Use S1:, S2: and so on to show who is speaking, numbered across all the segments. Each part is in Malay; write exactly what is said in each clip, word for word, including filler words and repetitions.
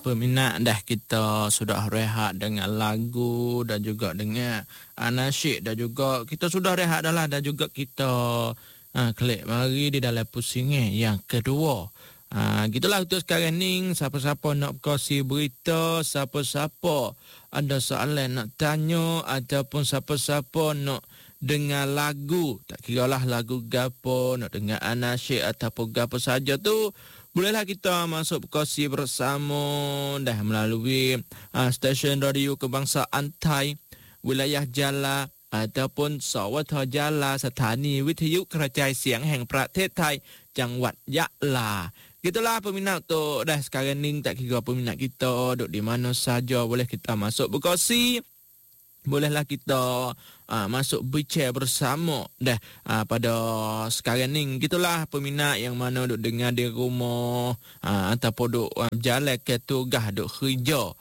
S1: peminat dah kita sudah rehat dengan lagu dan juga dengan uh, nasyid dan juga kita sudah rehat dah lah dan juga kita uh, klik mari di dalam pusingan yang kedua. Uh, gitulah untuk sekarang ni, siapa-siapa nak berkongsi berita, siapa-siapa ada soalan nak tanya ataupun siapa-siapa nak dengar lagu, tak kira lah lagu gapo, nak dengar anasyid ataupun gapo saja tu, bolehlah kita masuk berkongsi bersama dah melalui uh, stesen radio kebangsaan Thai, wilayah Jala ataupun Sawatha Jala, Sthani Withayu Kerajaan Siang Hang Pratet Thai, Jangwat Yala. Gitulah peminat tu dah sekarang ni, tak kira peminat kita duduk di mana saja, boleh kita masuk berkongsi. Bolehlah kita uh, masuk bicara bersama dah uh, pada sekarang ni. Gitulah peminat yang mana duk dengar di rumah uh, ataupun duk uh, jalan ke tugas, duk kerja.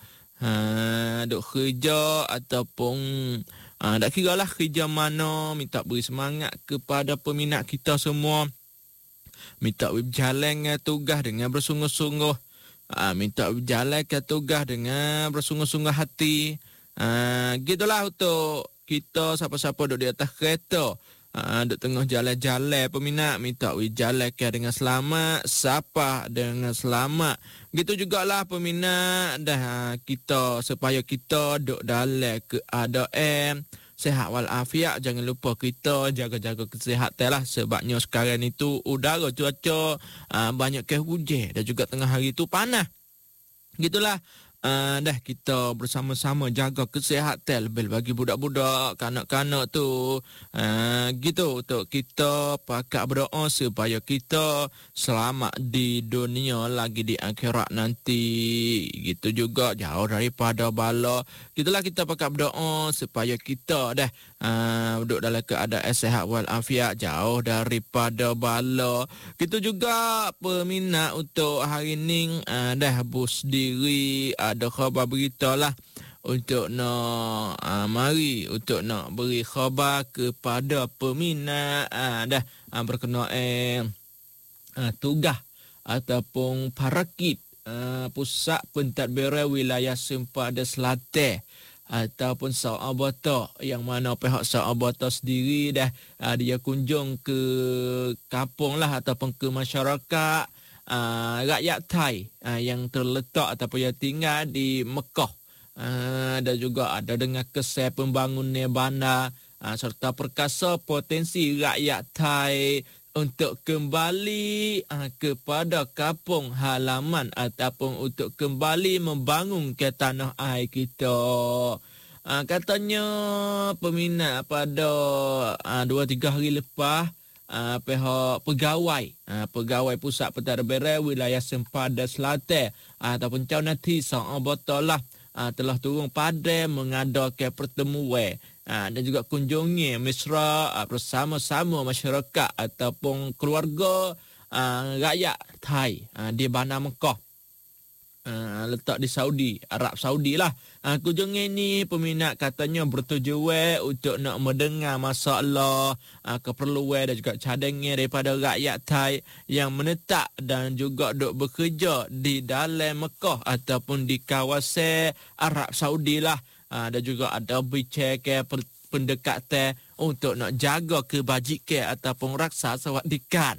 S1: Uh, duk kerja ataupun uh, tak kira lah kerja mana, minta beri semangat kepada peminat kita semua. Minta berjalan ke tugas dengan bersungguh-sungguh. Uh, minta berjalan ke tugas dengan bersungguh-sungguh hati. Uh, gitulah untuk kita siapa-siapa duduk di atas kereta, uh, duduk tengah jalan-jalan peminat, minta berjalan ke dengan selamat, sapa dengan selamat. Gitu jugalah peminat dah uh, kita supaya kita duduk dalam keadaan sehat walafiat. Jangan lupa kita jaga-jaga kesihatan lah, sebabnya sekarang itu udara cuaca uh, banyak ke hujan dan juga tengah hari itu panas. Gitulah. Uh, dah kita bersama-sama jaga kesihatan, lebih bagi budak-budak, kanak-kanak tu. Uh, gitu untuk kita pakat berdoa supaya kita selamat di dunia lagi di akhirat nanti. Gitu juga jauh daripada bala. Gitulah kita pakat berdoa supaya kita dah uh, duduk dalam keadaan sehat walafiat, jauh daripada bala. Gitu juga peminat untuk hari ni uh, dah bus diri ada khabar berita lah untuk nak uh, mari untuk nak beri khabar kepada peminat uh, dah uh, berkenaan uh, tugas ataupun parakit uh, pusat pentadbiran wilayah Sempadan Selatan ataupun Sarawabata, yang mana pihak Sarawabata sendiri dah uh, dia kunjung ke kampung lah ataupun ke masyarakat Uh, rakyat Thai uh, yang terletak ataupun yang tinggal di Mekah, uh, dan juga ada dengan kesal pembangunan bandar uh, serta perkasa potensi rakyat Thai untuk kembali uh, kepada kampung halaman ataupun untuk kembali membangun ke tanah air kita. Uh, katanya peminat pada uh, dua tiga hari lepas, Uh, pihak pegawai uh, pegawai pusat pentadbiran wilayah Sempadan Selatan uh, ataupun Caunati Sarawabata lah uh, telah turun pada mengadakan pertemuan uh, dan juga kunjungi mesra uh, bersama-sama masyarakat ataupun keluarga uh, rakyat Thai uh, di Bandar Mekah. Uh, letak di Saudi, Arab Saudi lah. Uh, kunjungan ni peminat katanya bertujuan untuk nak mendengar masalah, uh, keperluan dan juga cadangan daripada rakyat Thai yang menetap dan juga duk bekerja di dalam Mekah ataupun di kawasan Arab Saudi lah. Uh, dan juga ada bicara pendekatan untuk nak jaga kebajikan ataupun raksa sawadikan.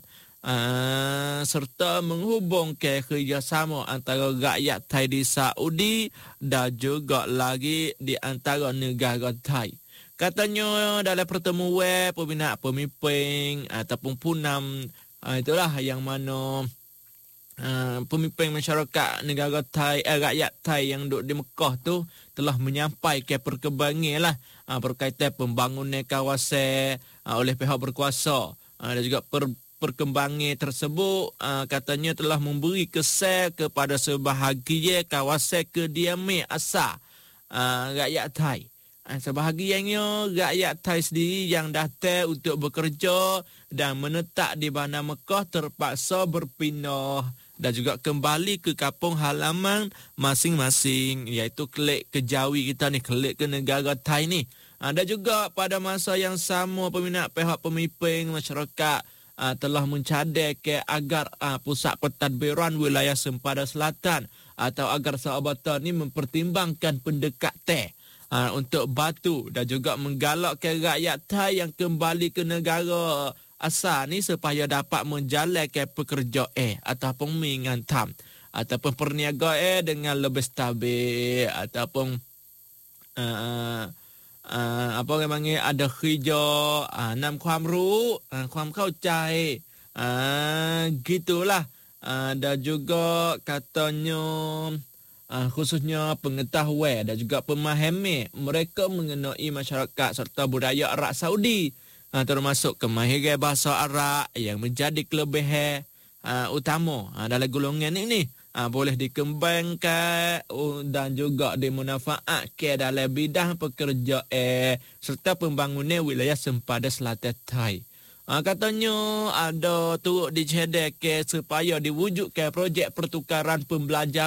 S1: Uh, serta menghubungkan kerjasama antara rakyat Thai di Saudi dan juga lagi di antara negara Thai. Katanya dalam pertemuan peminat pemimpin ataupun punam, uh, itulah yang mana uh, pemimpin masyarakat negara Thai, eh, rakyat Thai yang duduk di Mekah tu telah menyampaikan perkembangan lah uh, berkaitan pembangunan kawasan uh, oleh pihak berkuasa, uh, dan juga per perkembangan tersebut uh, katanya telah memberi kesan kepada sebahagian kawasan kediaman asal uh, rakyat Thai. Uh, sebahagiannya rakyat Thai sendiri yang datang untuk bekerja dan menetap di Bandar Mekah terpaksa berpindah dan juga kembali ke kampung halaman masing-masing, iaitu kelik ke Jawi kita ni, kelik ke negara Thai ni. Uh, dan juga pada masa yang sama peminat pihak pemimpin masyarakat uh, telah mencadangkan agar uh, pusat pentadbiran wilayah Sempadan Selatan atau agar sahabatan ni mempertimbangkan pendekatan uh, untuk batu dan juga menggalakkan rakyat Thai yang kembali ke negara asal ni supaya dapat menjalankan pekerjaan ataupun mengantam ataupun perniagaan dengan lebih stabil ataupun uh, uh, apa orang panggil ada hijau uh, นำความรู้ uh, ความเข้าใจ uh, gitulah uh, dan juga katanya uh, khususnya pengetahuan dan juga pemahaman mereka mengenai masyarakat serta budaya Arab Saudi, uh, termasuk kemahiran bahasa Arab yang menjadi kelebihan uh, utama uh, dalam golongan ini. Uh, boleh dikembangkan uh, dan juga dimanfaatkan dalam bidang pekerjaan serta pembangunan wilayah Sempadan Selatan Thai. Uh, katanya ada turut dicedekkan supaya diwujudkan projek pertukaran pembelajaran